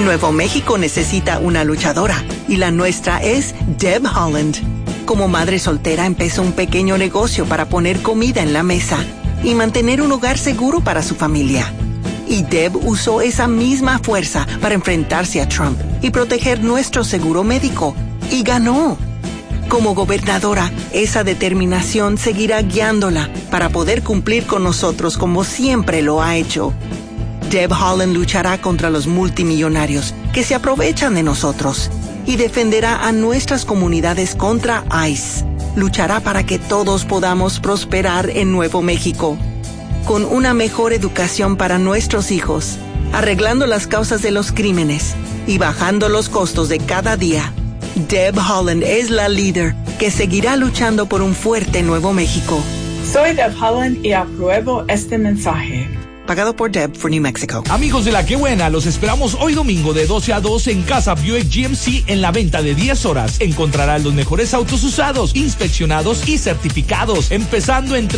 Nuevo México necesita una luchadora y la nuestra es Deb Haaland. Como madre soltera empezó un pequeño negocio para poner comida en la mesa y mantener un hogar seguro para su familia. Y Deb usó esa misma fuerza para enfrentarse a Trump y proteger nuestro seguro médico. Y ganó. Como gobernadora, esa determinación seguirá guiándola para poder cumplir con nosotros como siempre lo ha hecho. Deb Haaland luchará contra los multimillonarios que se aprovechan de nosotros y defenderá a nuestras comunidades contra ICE. Luchará para que todos podamos prosperar en Nuevo México. Con una mejor educación para nuestros hijos, arreglando las causas de los crímenes y bajando los costos de cada día, Deb Haaland es la líder que seguirá luchando por un fuerte Nuevo México. Soy Deb Haaland y apruebo este mensaje. Pagado por Deb for New Mexico. Amigos de La Qué Buena, los esperamos hoy domingo de 12 a 2 en Casa Buick GMC en la venta de 10 horas. Encontrarán los mejores autos usados, inspeccionados y certificados, empezando en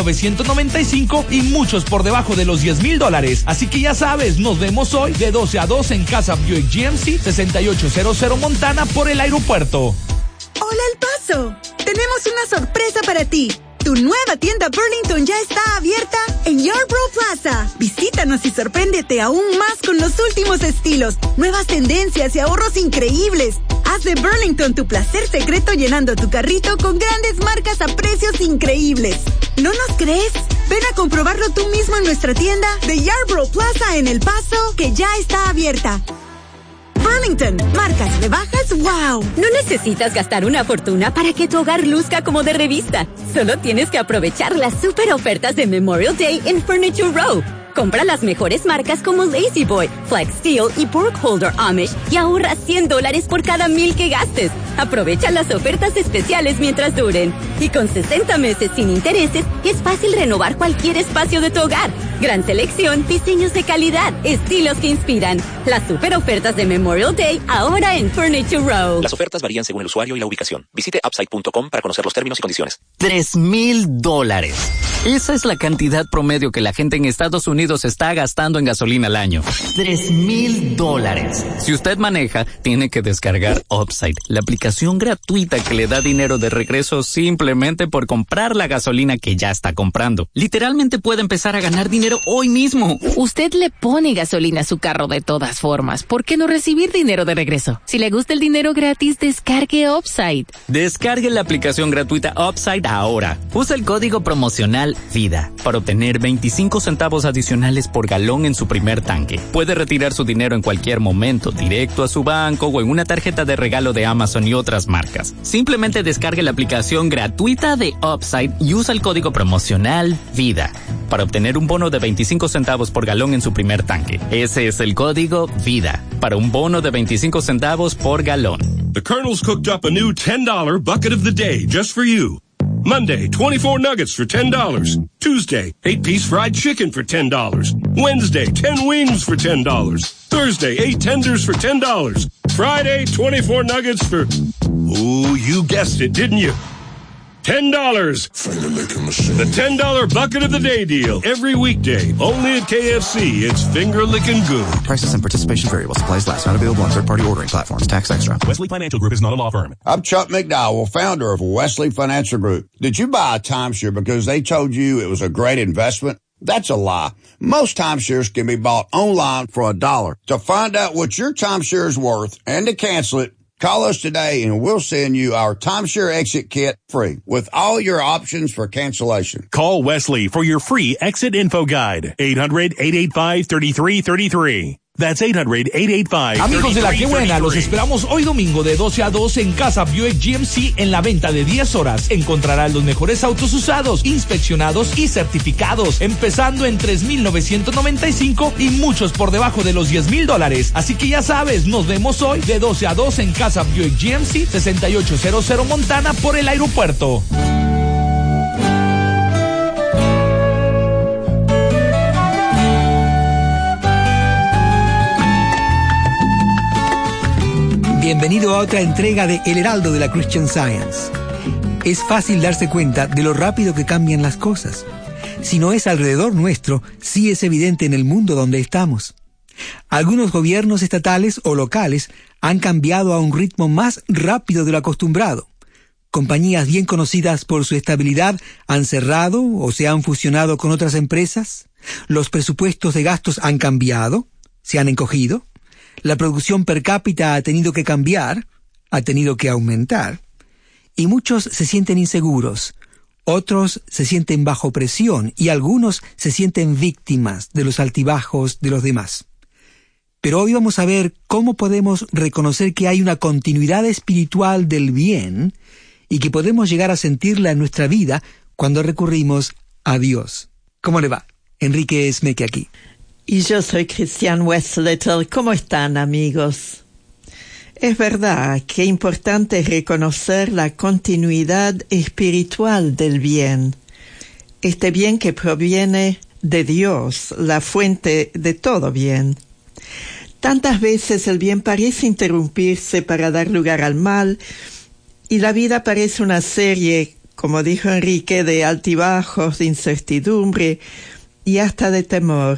$3,995 y muchos por debajo de los $10,000. Así que ya sabes, nos vemos hoy de 12 a 2 en Casa Buick GMC, 6800 Montana por el aeropuerto. Hola El Paso, tenemos una sorpresa para ti. Tu nueva tienda Burlington ya está abierta en Yarborough Plaza. Visítanos y sorpréndete aún más con los últimos estilos, nuevas tendencias y ahorros increíbles. Haz de Burlington tu placer secreto llenando tu carrito con grandes marcas a precios increíbles. ¿No nos crees? Ven a comprobarlo tú mismo en nuestra tienda de Yarborough Plaza en El Paso, que ya está abierta. Burlington, marcas rebajas, wow. No necesitas gastar una fortuna para que tu hogar luzca como de revista. Solo tienes que aprovechar las super ofertas de Memorial Day en Furniture Row. Compra las mejores marcas como Lazy Boy, Flex Steel y Burkholder Amish y ahorra $100 por cada 1,000 que gastes. Aprovecha las ofertas especiales mientras duren. Y con 60 meses sin intereses, es fácil renovar cualquier espacio de tu hogar. Gran selección, diseños de calidad, estilos que inspiran. Las super ofertas de Memorial Day ahora en Furniture Row. Las ofertas varían según el usuario y la ubicación. Visite upside.com para conocer los términos y condiciones. $3,000. Esa es la cantidad promedio que la gente en Estados Unidos está gastando en gasolina al año. $3,000. Si usted maneja, tiene que descargar Upside, la aplicación gratuita que le da dinero de regreso simplemente por comprar la gasolina que ya está comprando. Literalmente puede empezar a ganar dinero hoy mismo. Usted le pone gasolina a su carro de todas formas. ¿Por qué no recibir dinero de regreso? Si le gusta el dinero gratis, descargue Upside. Descargue la aplicación gratuita Upside ahora. Usa el código promocional VIDA para obtener 25 centavos adicionales por galón en su primer tanque. Puede retirar su dinero en cualquier momento, directo a su banco o en una tarjeta de regalo de Amazon y otras marcas. Simplemente descargue la aplicación gratuita de Upside y usa el código promocional VIDA para obtener un bono de 25 centavos por galón en su primer tanque. Ese es el código VIDA para un bono de 25 centavos por galón. The Colonel's cooked up a new $10 bucket of the day just for you. Monday, 24 nuggets for $10. Tuesday, 8-piece fried chicken for $10. Wednesday, 10 wings for $10. Thursday, 8 tenders for $10. Friday, 24 nuggets for... Ooh, you guessed it, didn't you? $10. The $10 bucket of the day deal. Every weekday. Only at KFC. It's finger licking good. Prices and participation variable. Supplies last. Not available on third-party ordering platforms. Tax extra. Wesley Financial Group is not a law firm. I'm Chuck McDowell, founder of Wesley Financial Group. Did you buy a timeshare because they told you it was a great investment? That's a lie. Most timeshares can be bought online for $1. To find out what your timeshare is worth and to cancel it, call us today and we'll send you our timeshare exit kit free with all your options for cancellation. Call Wesley for your free exit info guide. 800-885-3333. That's 800-885-3333. Amigos de La Qué Buena, los esperamos hoy domingo de 12 a 2 en Casa Buick GMC en la venta de 10 horas. Encontrarán los mejores autos usados, inspeccionados y certificados, empezando en $3,995 y muchos por debajo de los $10,000. Así que ya sabes, nos vemos hoy de 12 a 2 en Casa Buick GMC, 6800 Montana por el aeropuerto. Bienvenido a otra entrega de El Heraldo de la Christian Science. Es fácil darse cuenta de lo rápido que cambian las cosas. Si no es alrededor nuestro, sí es evidente en el mundo donde estamos. Algunos gobiernos estatales o locales han cambiado a un ritmo más rápido de lo acostumbrado. Compañías bien conocidas por su estabilidad han cerrado o se han fusionado con otras empresas. Los presupuestos de gastos han cambiado, se han encogido. La producción per cápita ha tenido que cambiar, ha tenido que aumentar. Y muchos se sienten inseguros, otros se sienten bajo presión y algunos se sienten víctimas de los altibajos de los demás. Pero hoy vamos a ver cómo podemos reconocer que hay una continuidad espiritual del bien y que podemos llegar a sentirla en nuestra vida cuando recurrimos a Dios. ¿Cómo le va? Enrique Esmeque aquí. Y yo soy Christian Westletter. ¿Cómo están, amigos? Es verdad que es importante reconocer la continuidad espiritual del bien. Este bien que proviene de Dios, la fuente de todo bien. Tantas veces el bien parece interrumpirse para dar lugar al mal, y la vida parece una serie, como dijo Enrique, de altibajos, de incertidumbre y hasta de temor.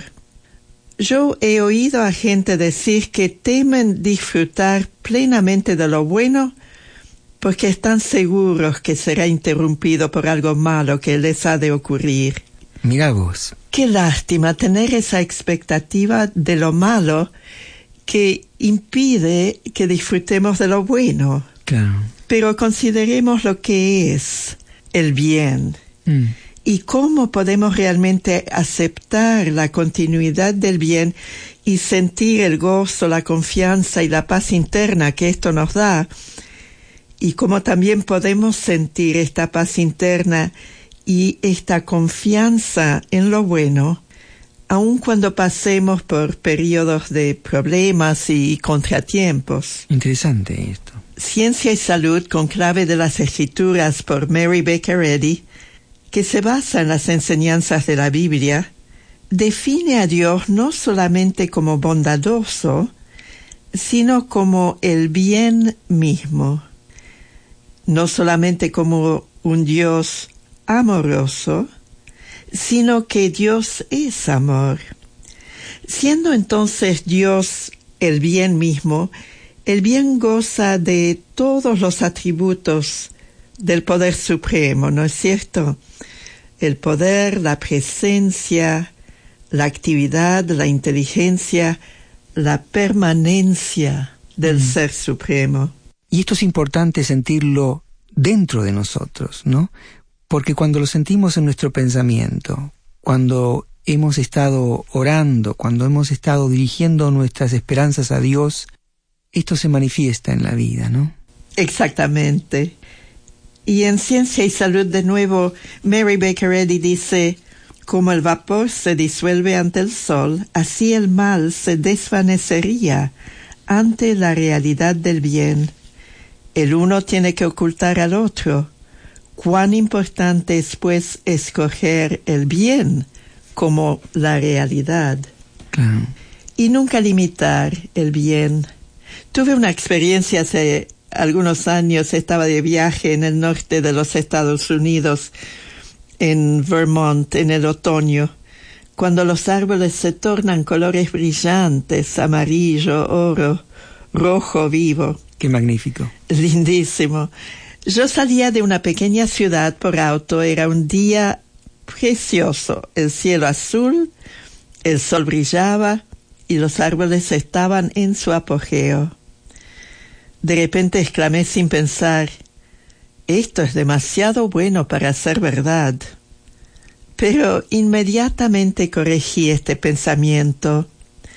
Yo he oído a gente decir que temen disfrutar plenamente de lo bueno porque están seguros que será interrumpido por algo malo que les ha de ocurrir. Mira vos. Qué lástima tener esa expectativa de lo malo que impide que disfrutemos de lo bueno. Claro. Pero consideremos lo que es el bien. Y cómo podemos realmente aceptar la continuidad del bien y sentir el gozo, la confianza y la paz interna que esto nos da. Y cómo también podemos sentir esta paz interna y esta confianza en lo bueno, aun cuando pasemos por periodos de problemas y contratiempos. Interesante esto. Ciencia y Salud con clave de las Escrituras por Mary Baker Eddy, que se basa en las enseñanzas de la Biblia, define a Dios no solamente como bondadoso, sino como el bien mismo. No solamente como un Dios amoroso, sino que Dios es amor. Siendo entonces Dios el bien mismo, el bien goza de todos los atributos del poder supremo, ¿no es cierto? El poder, la presencia, la actividad, la inteligencia, la permanencia del Ser Supremo. Y esto es importante sentirlo dentro de nosotros, ¿no? Porque cuando lo sentimos en nuestro pensamiento, cuando hemos estado orando, cuando hemos estado dirigiendo nuestras esperanzas a Dios, esto se manifiesta en la vida, ¿no? Exactamente. Y en Ciencia y Salud, de nuevo, Mary Baker Eddy dice, como el vapor se disuelve ante el sol, así el mal se desvanecería ante la realidad del bien. El uno tiene que ocultar al otro. Cuán importante es, pues, escoger el bien como la realidad. Claro. Y nunca limitar el bien. Tuve una experiencia hace algunos años, estaba de viaje en el norte de los Estados Unidos, en Vermont, en el otoño, cuando los árboles se tornan colores brillantes, amarillo, oro, rojo vivo. ¡Qué magnífico! Lindísimo. Yo salía de una pequeña ciudad por auto, era un día precioso, el cielo azul, el sol brillaba y los árboles estaban en su apogeo. De repente exclamé sin pensar, esto es demasiado bueno para ser verdad. Pero inmediatamente corregí este pensamiento,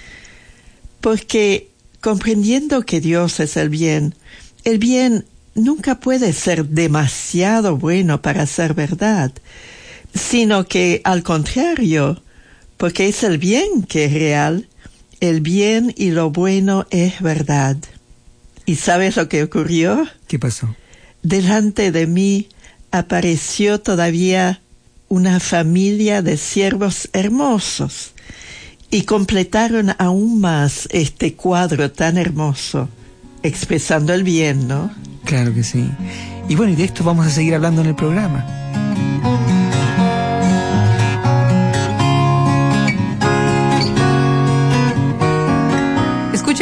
porque comprendiendo que Dios es el bien nunca puede ser demasiado bueno para ser verdad, sino que al contrario, porque es el bien que es real, el bien y lo bueno es verdad. ¿Y sabes lo que ocurrió? ¿Qué pasó? Delante de mí apareció todavía una familia de siervos hermosos y completaron aún más este cuadro tan hermoso, expresando el bien, ¿no? Claro que sí. Y bueno, y de esto vamos a seguir hablando en el programa.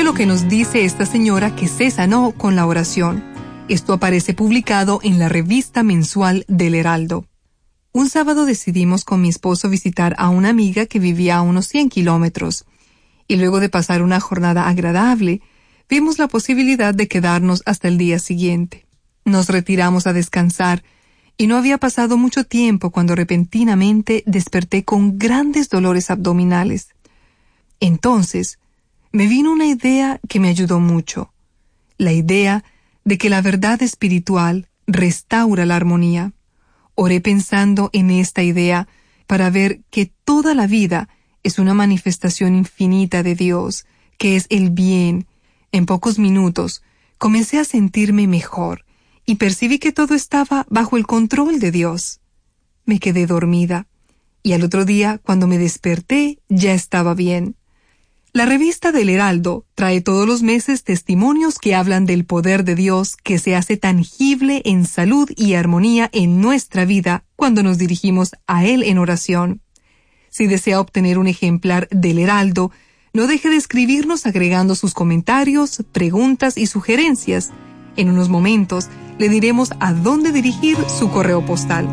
lo que nos dice esta señora que se sanó con la oración. Esto aparece publicado en la revista mensual del Heraldo. Un sábado decidimos con mi esposo visitar a una amiga que vivía a unos 100 kilómetros. Y luego de pasar una jornada agradable, vimos la posibilidad de quedarnos hasta el día siguiente. Nos retiramos a descansar y no había pasado mucho tiempo cuando repentinamente desperté con grandes dolores abdominales. Entonces, me vino una idea que me ayudó mucho. La idea de que la verdad espiritual restaura la armonía. Oré pensando en esta idea para ver que toda la vida es una manifestación infinita de Dios, que es el bien. En pocos minutos comencé a sentirme mejor y percibí que todo estaba bajo el control de Dios. Me quedé dormida y al otro día, cuando me desperté, ya estaba bien. La revista del Heraldo trae todos los meses testimonios que hablan del poder de Dios que se hace tangible en salud y armonía en nuestra vida cuando nos dirigimos a Él en oración. Si desea obtener un ejemplar del Heraldo, no deje de escribirnos agregando sus comentarios, preguntas y sugerencias. En unos momentos le diremos a dónde dirigir su correo postal.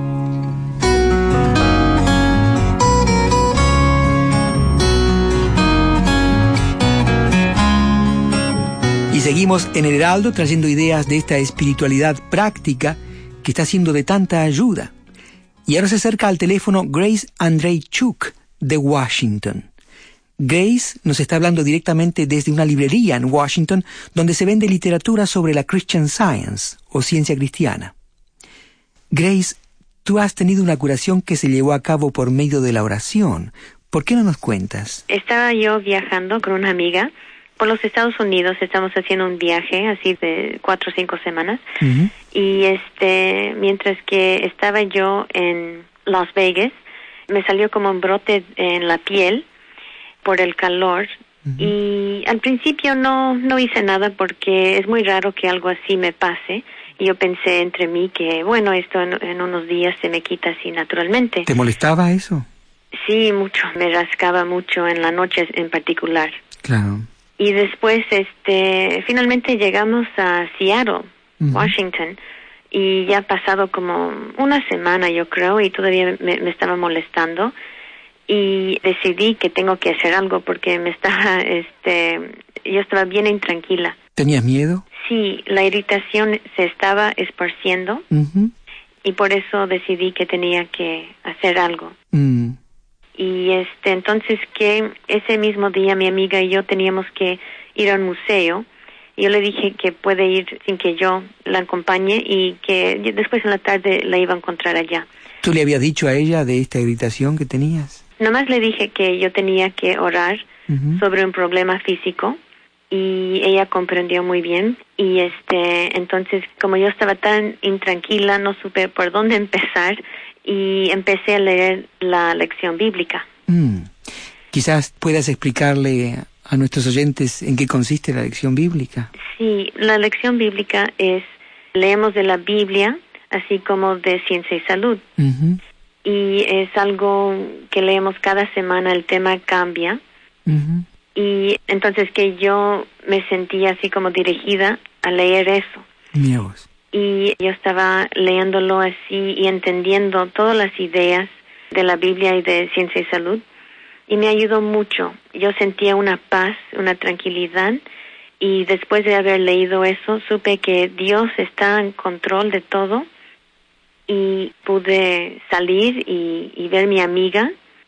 Y seguimos en el Heraldo trayendo ideas de esta espiritualidad práctica que está siendo de tanta ayuda. Y ahora se acerca al teléfono Grace Andreychuk de Washington. Grace nos está hablando directamente desde una librería en Washington donde se vende literatura sobre la Christian Science o ciencia cristiana. Grace, tú has tenido una curación que se llevó a cabo por medio de la oración. ¿Por qué no nos cuentas? Estaba yo viajando con una amiga por los Estados Unidos. Estamos haciendo un viaje así de 4 o 5 semanas. Uh-huh. Y mientras que estaba yo en Las Vegas, me salió como un brote en la piel por el calor. Uh-huh. Y al principio no hice nada porque es muy raro que algo así me pase. Y yo pensé entre mí que, bueno, esto en unos días se me quita así naturalmente. ¿Te molestaba eso? Sí, mucho. Me rascaba mucho en la noche en particular. Claro. Y después, finalmente llegamos a Seattle, uh-huh, Washington, y ya ha pasado como una semana, yo creo, y todavía me estaba molestando. Y decidí que tengo que hacer algo porque yo estaba bien intranquila. ¿Tenías miedo? Sí, la irritación se estaba esparciendo, uh-huh, y por eso decidí que tenía que hacer algo. Y entonces que ese mismo día mi amiga y yo teníamos que ir a un museo. Yo le dije que puede ir sin que yo la acompañe y que después en la tarde la iba a encontrar allá. ¿Tú le habías dicho a ella de esta irritación que tenías? Nomás le dije que yo tenía que orar, uh-huh, sobre un problema físico y ella comprendió muy bien. Y entonces como yo estaba tan intranquila, no supe por dónde empezar. Y empecé a leer la lección bíblica. Quizás puedas explicarle a nuestros oyentes en qué consiste la lección bíblica. Sí, la lección bíblica leemos de la Biblia, así como de ciencia y salud. Uh-huh. Y es algo que leemos cada semana, el tema cambia. Uh-huh. Y entonces que yo me sentía así como dirigida a leer eso. Mira vos. Y yo estaba leyéndolo así y entendiendo todas las ideas de la Biblia y de ciencia y salud. Y me ayudó mucho. Yo sentía una paz, una tranquilidad. Y después de haber leído eso, supe que Dios está en control de todo. Y pude salir y ver a mi amiga.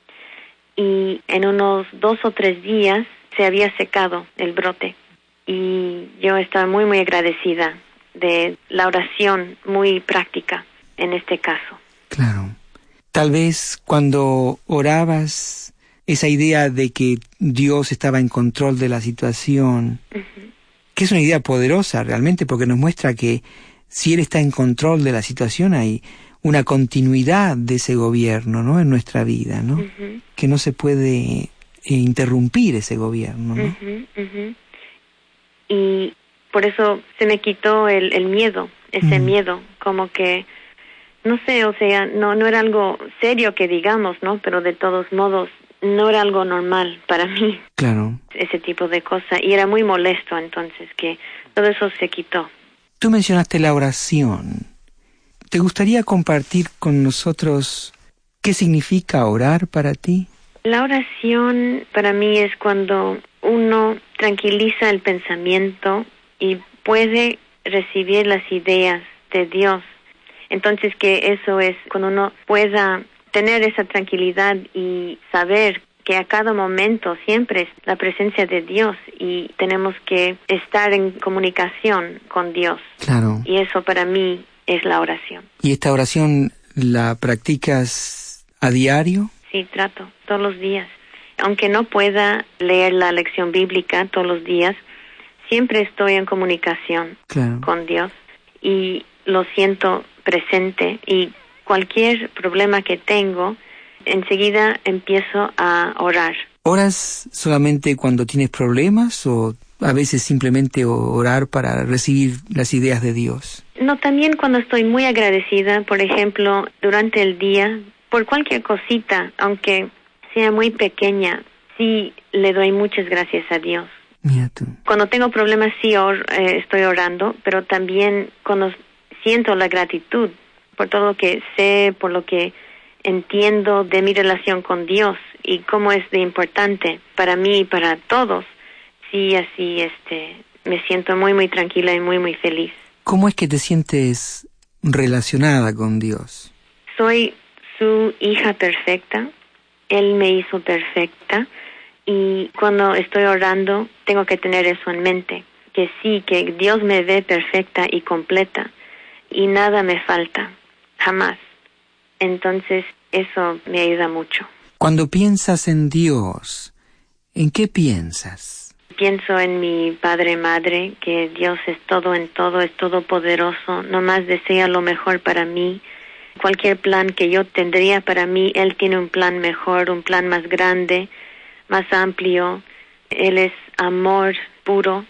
Y en unos 2 o 3 días se había secado el brote. Y yo estaba muy, muy agradecida de la oración muy práctica en este caso. Claro. Tal vez cuando orabas, esa idea de que Dios estaba en control de la situación, uh-huh, que es una idea poderosa realmente porque nos muestra que si Él está en control de la situación hay una continuidad de ese gobierno, ¿no?, en nuestra vida, ¿no? Uh-huh. Que no se puede interrumpir ese gobierno, ¿no? Uh-huh, uh-huh. Y por eso se me quitó el miedo, ese miedo, como que, no sé, o sea, no era algo serio que digamos, ¿no? Pero de todos modos no era algo normal para mí. Claro. Ese tipo de cosa. Y era muy molesto entonces que todo eso se quitó. Tú mencionaste la oración. ¿Te gustaría compartir con nosotros qué significa orar para ti? La oración para mí es cuando uno tranquiliza el pensamiento y puede recibir las ideas de Dios. Entonces que eso es cuando uno pueda tener esa tranquilidad y saber que a cada momento siempre es la presencia de Dios y tenemos que estar en comunicación con Dios. Claro. Y eso para mí es la oración. ¿Y esta oración la practicas a diario? Sí, trato todos los días. Aunque no pueda leer la lección bíblica todos los días, siempre estoy en comunicación con Dios y lo siento presente y cualquier problema que tengo, enseguida empiezo a orar. ¿Oras solamente cuando tienes problemas o a veces simplemente orar para recibir las ideas de Dios? No, también cuando estoy muy agradecida, por ejemplo, durante el día, por cualquier cosita, aunque sea muy pequeña, sí le doy muchas gracias a Dios. Mira tú. Cuando tengo problemas sí estoy orando, pero también cuando siento la gratitud por todo lo que sé, por lo que entiendo de mi relación con Dios y cómo es de importante para mí y para todos, sí, así me siento muy, muy tranquila y muy, muy feliz. ¿Cómo es que te sientes relacionada con Dios? Soy su hija perfecta, Él me hizo perfecta y cuando estoy orando tengo que tener eso en mente, que sí, que Dios me ve perfecta y completa y nada me falta, jamás. Entonces eso me ayuda mucho. Cuando piensas en Dios, ¿en qué piensas? Pienso en mi Padre, Madre, que Dios es todo en todo, es todopoderoso, nomás desea lo mejor para mí. Cualquier plan que yo tendría para mí, Él tiene un plan mejor, un plan más grande, más amplio. Él es amor puro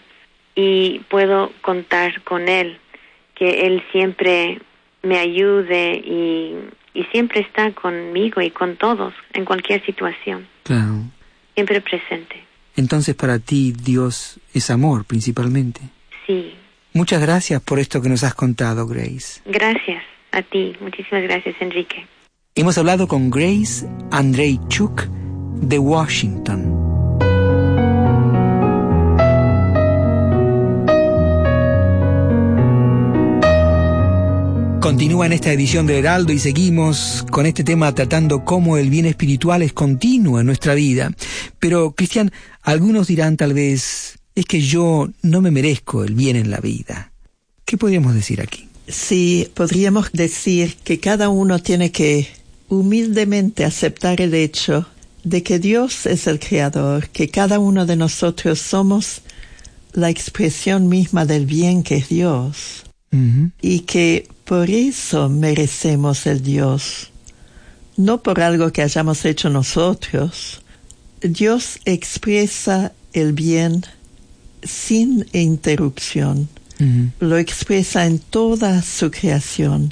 y puedo contar con Él, que Él siempre me ayude y siempre está conmigo y con todos en cualquier situación. Claro. Siempre presente. Entonces para ti Dios es amor principalmente. Sí. Muchas gracias por esto que nos has contado, Grace. Gracias a ti. Muchísimas gracias, Enrique. Hemos hablado con Grace Andreychuk de Washington. Continúa en esta edición de Heraldo y seguimos con este tema tratando cómo el bien espiritual es continuo en nuestra vida. Pero, Cristian, algunos dirán tal vez, es que yo no me merezco el bien en la vida. ¿Qué podríamos decir aquí? Sí, podríamos decir que cada uno tiene que humildemente aceptar el hecho de que Dios es el Creador, que cada uno de nosotros somos la expresión misma del bien que es Dios. Y que por eso merecemos el Dios, no por algo que hayamos hecho nosotros. Dios expresa el bien sin interrupción, lo expresa en toda su creación,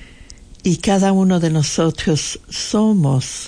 y cada uno de nosotros somos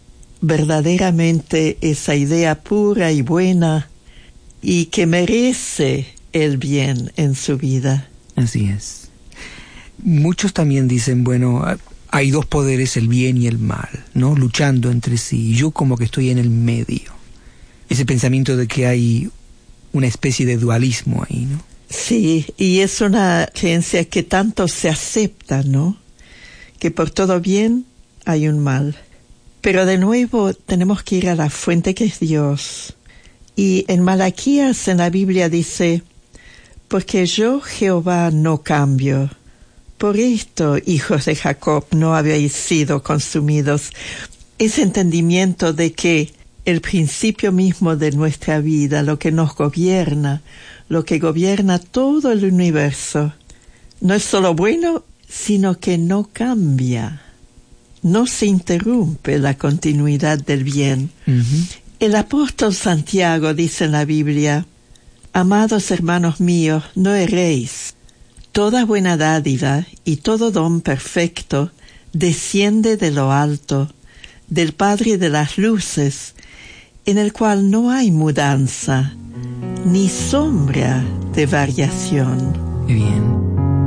verdaderamente esa idea pura y buena y que merece el bien en su vida. Así es. Muchos también dicen, bueno, hay dos poderes, el bien y el mal, ¿no? Luchando entre sí. Y yo como que estoy en el medio. Ese pensamiento de que hay una especie de dualismo ahí, ¿no? Sí, y es una creencia que tanto se acepta, ¿no? Que por todo bien hay un mal. Pero de nuevo tenemos que ir a la fuente que es Dios. Y en Malaquías en la Biblia dice: porque yo, Jehová, no cambio. Por esto, hijos de Jacob, no habéis sido consumidos. Ese entendimiento de que el principio mismo de nuestra vida, lo que nos gobierna, lo que gobierna todo el universo, no es solo bueno, sino que no cambia. No se interrumpe la continuidad del bien. El apóstol Santiago dice en la Biblia: amados hermanos míos, no erréis. Toda buena dádiva y todo don perfecto desciende de lo alto, del Padre de las Luces, en el cual no hay mudanza ni sombra de variación. Qué bien.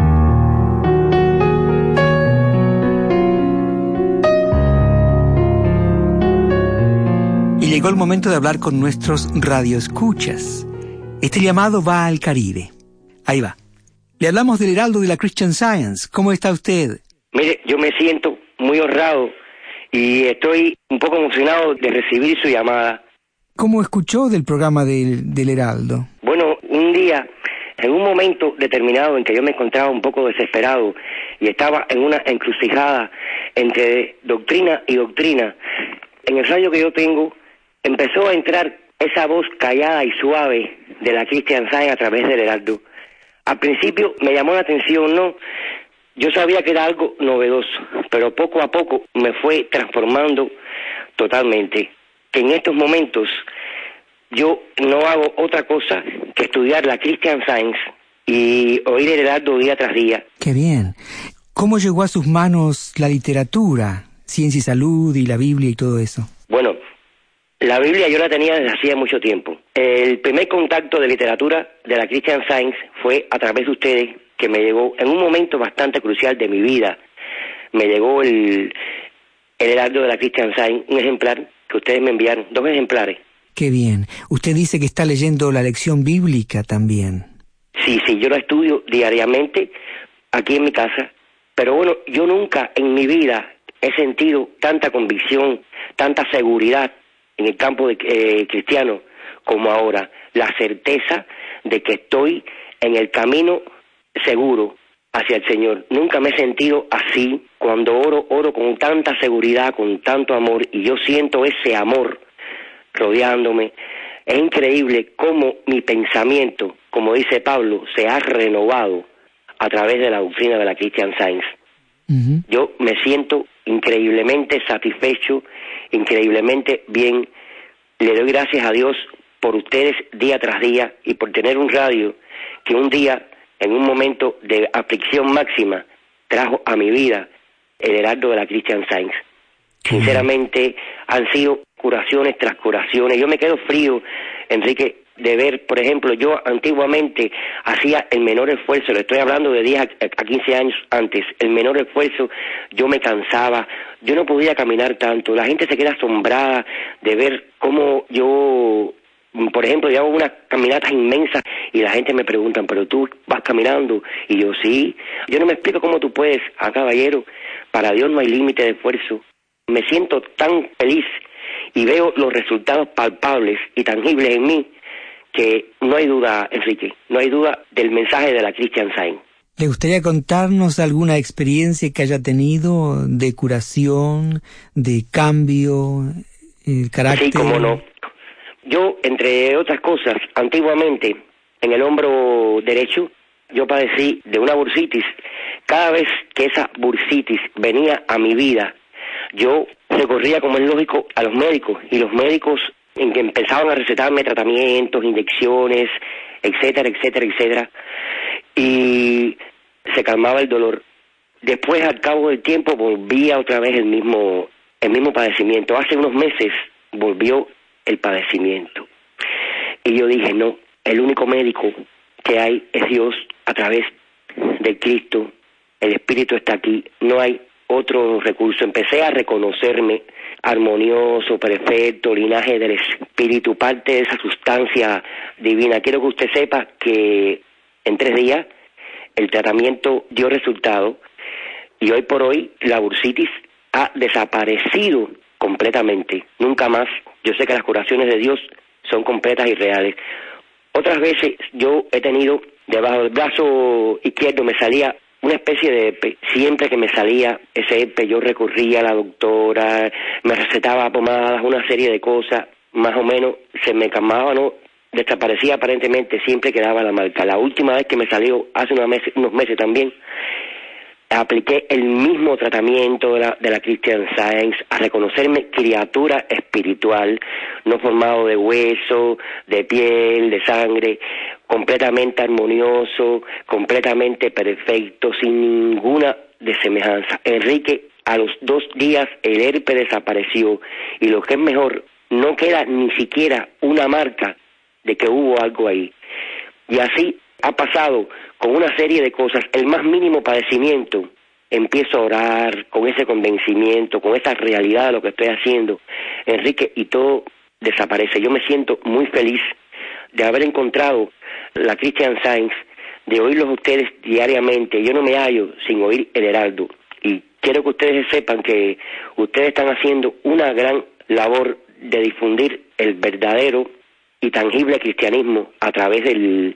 Y llegó el momento de hablar con nuestros radioescuchas. Este llamado va al Caribe. Ahí va. Le hablamos del Heraldo de la Christian Science. ¿Cómo está usted? Mire, yo me siento muy honrado y estoy un poco emocionado de recibir su llamada. ¿Cómo escuchó del programa del Heraldo? Bueno, un día, en un momento determinado en que yo me encontraba un poco desesperado y estaba en una encrucijada entre doctrina y doctrina, en el radio que yo tengo empezó a entrar esa voz callada y suave de la Christian Science a través del Heraldo. Al principio me llamó la atención, ¿no? Yo sabía que era algo novedoso, pero poco a poco me fue transformando totalmente. Que en estos momentos yo no hago otra cosa que estudiar la Christian Science y oír el Heraldo día tras día. ¡Qué bien! ¿Cómo llegó a sus manos la literatura, ciencia y salud y la Biblia y todo eso? Bueno, la Biblia yo la tenía desde hacía mucho tiempo. El primer contacto de literatura de la Christian Science fue a través de ustedes, que me llegó en un momento bastante crucial de mi vida. Me llegó el Heraldo de la Christian Science, un ejemplar que ustedes me enviaron, 2 ejemplares. Qué bien. Usted dice que está leyendo la lección bíblica también. Sí, yo la estudio diariamente aquí en mi casa, pero bueno, yo nunca en mi vida he sentido tanta convicción, tanta seguridad en el campo cristiano como ahora. La certeza de que estoy en el camino seguro hacia el Señor. Nunca me he sentido así. Cuando oro con tanta seguridad, con tanto amor, y yo siento ese amor rodeándome. Es increíble cómo mi pensamiento, como dice Pablo, se ha renovado a través de la doctrina de la Christian Science. Uh-huh. Yo me siento increíblemente satisfecho, increíblemente bien. Le doy gracias a Dios por ustedes día tras día y por tener un radio que un día, en un momento de aflicción máxima, trajo a mi vida el Heraldo de la Christian Science. Sinceramente, han sido curaciones tras curaciones. Yo me quedo frío, Enrique, de ver, por ejemplo, yo antiguamente hacía el menor esfuerzo, le estoy hablando de 10 a 15 años antes, el menor esfuerzo, yo me cansaba, yo no podía caminar tanto. La gente se queda asombrada de ver cómo yo, por ejemplo, yo hago unas caminatas inmensas y la gente me pregunta, ¿pero tú vas caminando? Y yo, sí. Yo no me explico cómo tú puedes, caballero, para Dios no hay límite de esfuerzo. Me siento tan feliz y veo los resultados palpables y tangibles en mí que no hay duda, Enrique, no hay duda del mensaje de la Christian Science. ¿Le gustaría contarnos alguna experiencia que haya tenido de curación, de cambio, carácter? Sí, cómo no. Yo, entre otras cosas, antiguamente, en el hombro derecho, yo padecí de una bursitis. Cada vez que esa bursitis venía a mi vida, yo recorría, como es lógico, a los médicos, y los médicos en que empezaban a recetarme tratamientos, inyecciones, etcétera, etcétera, etcétera, y se calmaba el dolor. Después, al cabo del tiempo, volvía otra vez el mismo padecimiento. Hace unos meses volvió el padecimiento. Y yo dije, no, el único médico que hay es Dios a través de Cristo. El Espíritu está aquí, no hay otro recurso. Empecé a reconocerme armonioso, perfecto, linaje del Espíritu, parte de esa sustancia divina. Quiero que usted sepa que en 3 días el tratamiento dio resultado y hoy por hoy la bursitis ha desaparecido completamente. Nunca más. Yo sé que las curaciones de Dios son completas y reales. Otras veces yo he tenido, debajo del brazo izquierdo me salía una especie de herpes. Siempre que me salía ese herpes yo recurría a la doctora, me recetaba pomadas, una serie de cosas, más o menos se me calmaba, ¿no? Desaparecía aparentemente, siempre quedaba la marca. La última vez que me salió, hace unos meses también, apliqué el mismo tratamiento de la Christian Science, a reconocerme criatura espiritual, no formado de hueso, de piel, de sangre, completamente armonioso, completamente perfecto, sin ninguna desemejanza. Enrique, A los 2 días el herpes desapareció y lo que es mejor, no queda ni siquiera una marca de que hubo algo ahí. Y así ha pasado con una serie de cosas. El más mínimo padecimiento, empiezo a orar con ese convencimiento, con esa realidad de lo que estoy haciendo, Enrique, y todo desaparece. Yo me siento muy feliz de haber encontrado la Christian Science, de oírlos a ustedes diariamente. Yo no me hallo sin oír el Heraldo. Y quiero que ustedes sepan que ustedes están haciendo una gran labor de difundir el verdadero y tangible cristianismo a través del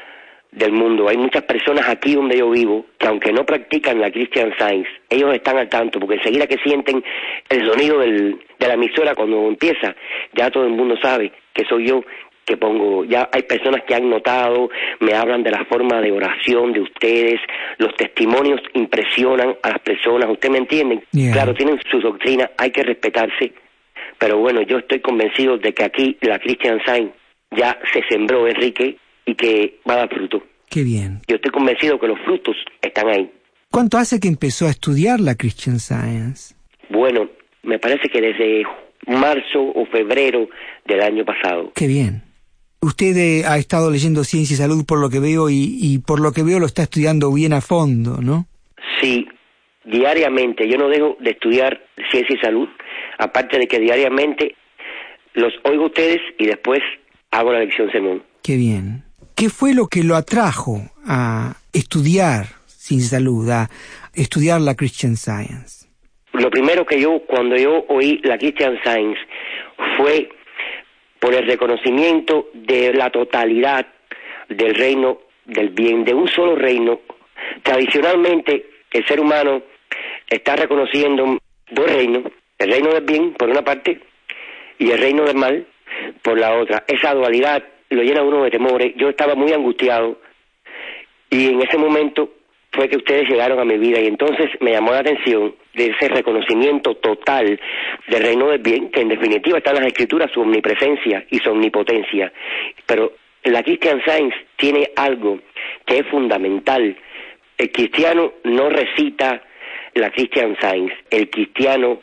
mundo. Hay muchas personas aquí donde yo vivo que aunque no practican la Christian Science, ellos están al tanto, porque enseguida que sienten el sonido de la emisora cuando empieza, ya todo el mundo sabe que soy yo que pongo. Ya hay personas que han notado, me hablan de la forma de oración de ustedes, los testimonios impresionan a las personas, ¿usted me entiende? Yeah. Claro, tienen su doctrina, hay que respetarse, pero bueno, yo estoy convencido de que aquí la Christian Science ya se sembró, Enrique, y que va a dar fruto. Qué bien. Yo estoy convencido que los frutos están ahí. ¿Cuánto hace que empezó a estudiar la Christian Science? Bueno, me parece que desde marzo o febrero del año pasado. Qué bien. Usted ha estado leyendo Ciencia y Salud por lo que veo y por lo que veo lo está estudiando bien a fondo, ¿no? Sí, diariamente. Yo no dejo de estudiar Ciencia y Salud, aparte de que diariamente los oigo a ustedes y después hago la lección sermón. Qué bien. ¿Qué fue lo que lo atrajo a estudiar Ciencia y Salud, a estudiar la Christian Science? Lo primero que cuando yo oí la Christian Science fue por el reconocimiento de la totalidad del reino del bien, de un solo reino. Tradicionalmente, el ser humano está reconociendo 2 reinos, el reino del bien, por una parte, y el reino del mal, por la otra. Esa dualidad lo llena a uno de temores. Yo estaba muy angustiado, y en ese momento fue que ustedes llegaron a mi vida, y entonces me llamó la atención de ese reconocimiento total del reino del bien, que en definitiva está en las Escrituras, su omnipresencia y su omnipotencia. Pero la Christian Science tiene algo que es fundamental. El cristiano no recita la Christian Science, el cristiano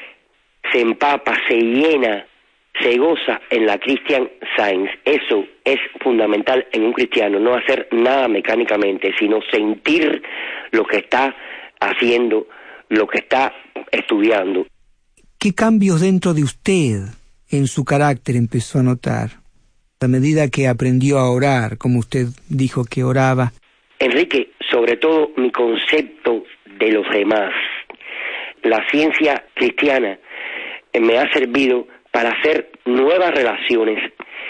se empapa, se llena, se goza en la Christian Science. Eso es fundamental en un cristiano, no hacer nada mecánicamente, sino sentir lo que está haciendo, lo que está estudiando. ¿Qué cambios dentro de usted, en su carácter, empezó a notar a medida que aprendió a orar, como usted dijo que oraba? Enrique, sobre todo mi concepto de los demás. La ciencia cristiana me ha servido para hacer nuevas relaciones,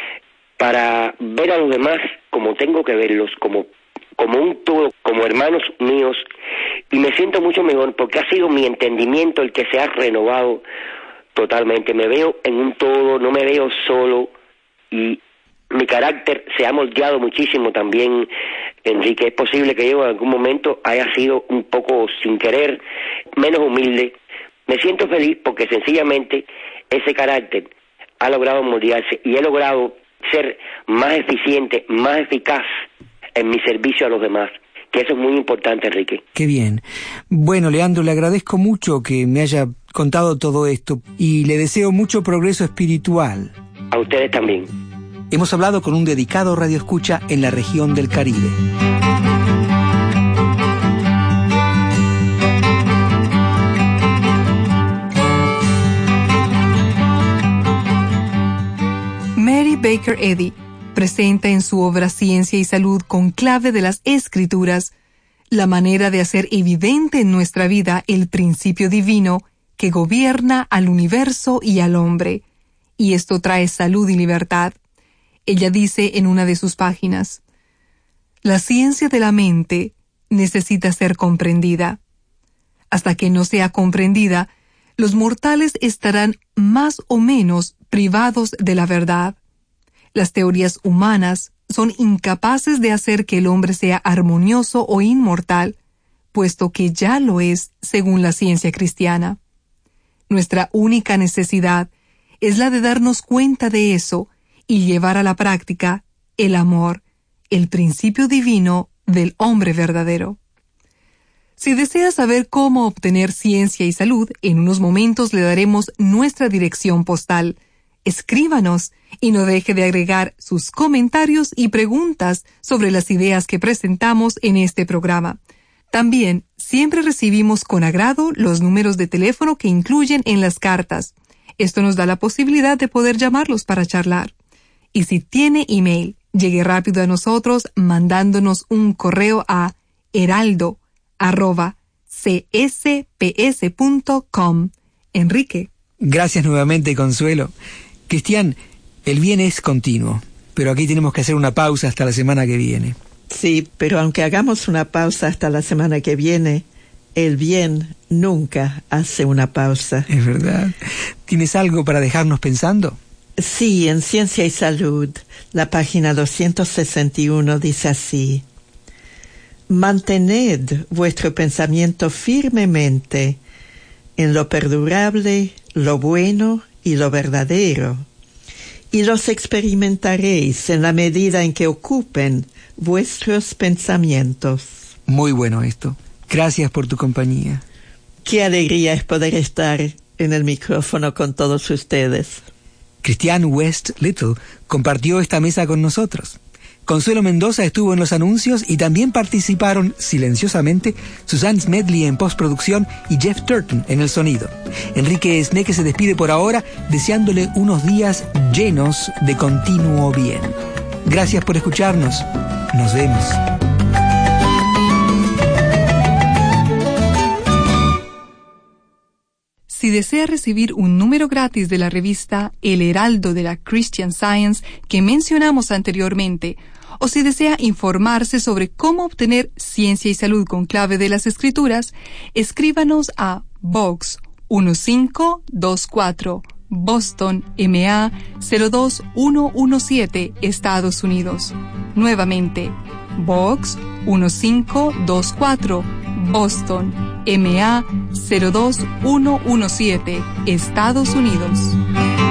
para ver a los demás como tengo que verlos, como un todo, como hermanos míos, y me siento mucho mejor porque ha sido mi entendimiento el que se ha renovado totalmente. Me veo en un todo, no me veo solo, y mi carácter se ha moldeado muchísimo también, Enrique. Es posible que yo en algún momento haya sido un poco, sin querer, menos humilde. Me siento feliz porque sencillamente ese carácter ha logrado moldearse y he logrado ser más eficiente, más eficaz en mi servicio a los demás, que eso es muy importante, Enrique. Qué bien. Bueno, Leandro, le agradezco mucho que me haya contado todo esto y le deseo mucho progreso espiritual. A ustedes también. Hemos hablado con un dedicado radioescucha en la región del Caribe. Mary Baker Eddy presenta en su obra Ciencia y Salud con clave de las Escrituras la manera de hacer evidente en nuestra vida el principio divino que gobierna al universo y al hombre, y esto trae salud y libertad. Ella dice en una de sus páginas: la ciencia de la mente necesita ser comprendida. Hasta que no sea comprendida, los mortales estarán más o menos privados de la verdad. Las teorías humanas son incapaces de hacer que el hombre sea armonioso o inmortal, puesto que ya lo es según la ciencia cristiana. Nuestra única necesidad es la de darnos cuenta de eso y llevar a la práctica el amor, el principio divino del hombre verdadero. Si desea saber cómo obtener ciencia y salud, en unos momentos le daremos nuestra dirección postal. Escríbanos y no deje de agregar sus comentarios y preguntas sobre las ideas que presentamos en este programa. También siempre recibimos con agrado los números de teléfono que incluyen en las cartas. Esto nos da la posibilidad de poder llamarlos para charlar. Y si tiene email, llegue rápido a nosotros mandándonos un correo a heraldo@csps.com. Enrique. Gracias nuevamente, Consuelo. Cristian, el bien es continuo, pero aquí tenemos que hacer una pausa hasta la semana que viene. Sí, pero aunque hagamos una pausa hasta la semana que viene, el bien nunca hace una pausa. Es verdad. ¿Tienes algo para dejarnos pensando? Sí, en Ciencia y Salud, la página 261 dice así: mantened vuestro pensamiento firmemente en lo perdurable, lo bueno y lo verdadero, y los experimentaréis en la medida en que ocupen vuestros pensamientos. Muy bueno esto. Gracias por tu compañía. Qué alegría es poder estar en el micrófono con todos ustedes. Cristian West Little compartió esta mesa con nosotros. Consuelo Mendoza estuvo en los anuncios y también participaron silenciosamente Susan Smedley en postproducción y Jeff Turton en el sonido. Enrique Esneque se despide por ahora deseándole unos días llenos de continuo bien. Gracias por escucharnos. Nos vemos. Si desea recibir un número gratis de la revista El Heraldo de la Christian Science que mencionamos anteriormente, o si desea informarse sobre cómo obtener ciencia y salud con clave de las Escrituras, escríbanos a Box 1524, Boston, MA 02117, Estados Unidos. Nuevamente, Box 1524, Boston, MA 02117, Estados Unidos.